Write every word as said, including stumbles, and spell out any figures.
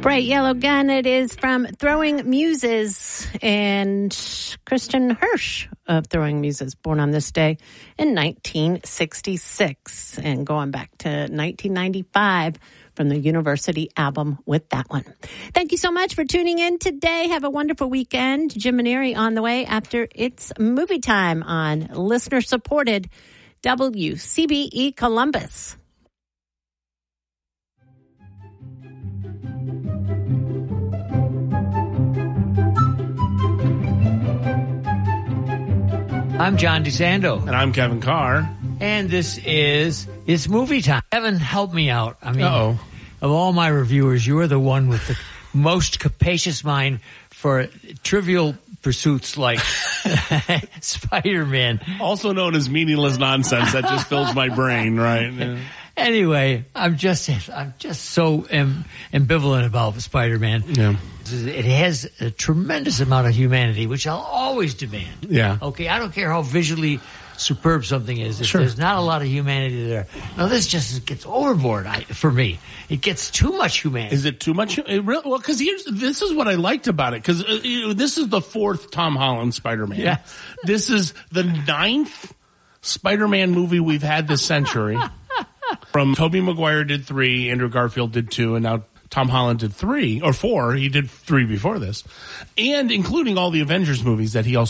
Bright Yellow Gun. It is from Throwing Muses, and Christian Hirsch of Throwing Muses, born on this day in nineteen sixty-six, and going back to nineteen ninety-five from the University album with that one. Thank you so much for tuning in today. Have a wonderful weekend. Jim Maneri on the way after It's Movie Time on listener-supported W C B E Columbus. I'm John DeSando. And I'm Kevin Carr. And this is It's Movie Time. Kevin, help me out. I mean, Uh-oh. Of all my reviewers, you are the one with the most capacious mind for trivial pursuits like Spider-Man. Also known as meaningless nonsense that just fills my brain, right? Yeah. Anyway, I'm just I'm just so am, ambivalent about Spider-Man. Yeah. It has a tremendous amount of humanity, which I'll always demand. Yeah. Okay, I don't care how visually superb something is. If Sure. there's not a lot of humanity there. No, this just gets overboard I, for me. It gets too much humanity. Is it too much? It really, well, because here's this is what I liked about it. Because uh, you know, this is the fourth Tom Holland Spider-Man. Yeah. This is the ninth Spider-Man movie we've had this century. From Tobey Maguire did three, Andrew Garfield did two, and now Tom Holland did three or four. He did three before this, and including all the Avengers movies that he also